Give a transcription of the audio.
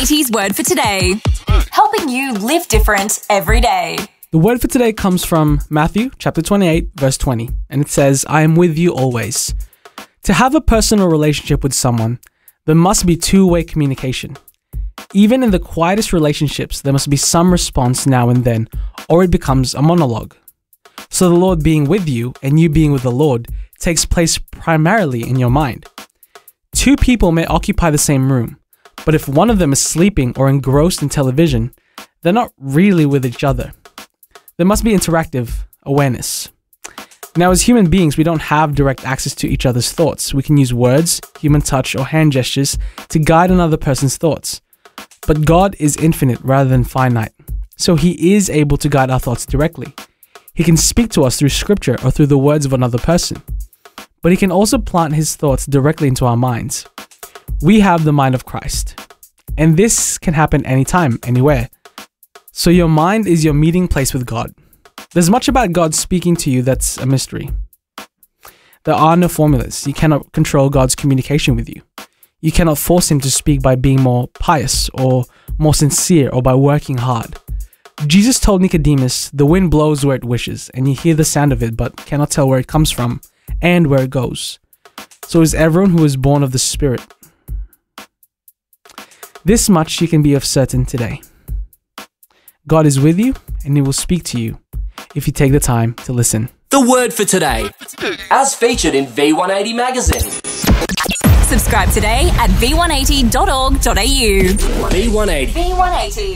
V180's Word for Today, helping you live different every day. The word for today comes from Matthew chapter 28, verse 20, and it says, I am with you always. To have a personal relationship with someone, there must be two-way communication. Even in the quietest relationships, there must be some response now and then, or it becomes a monologue. So the Lord being with you and you being with the Lord takes place primarily in your mind. Two people may occupy the same room, but if one of them is sleeping or engrossed in television, they're not really with each other. There must be interactive awareness. Now, as human beings, we don't have direct access to each other's thoughts. We can use words, human touch, or hand gestures to guide another person's thoughts. But God is infinite rather than finite, so He is able to guide our thoughts directly. He can speak to us through scripture or through the words of another person. But He can also plant His thoughts directly into our minds. We have the mind of Christ, and this can happen anytime, anywhere. So your mind is your meeting place with God. There's much about God speaking to you that's a mystery. There are no formulas. You cannot control God's communication with you. You cannot force Him to speak by being more pious or more sincere or by working hard. Jesus told Nicodemus, the wind blows where it wishes, and you hear the sound of it but cannot tell where it comes from and where it goes. So is everyone who is born of the Spirit. This much you can be of certain today. God is with you, and He will speak to you if you take the time to listen. The word for today, as featured in V180 magazine. Subscribe today at v180.org.au. V180. V180.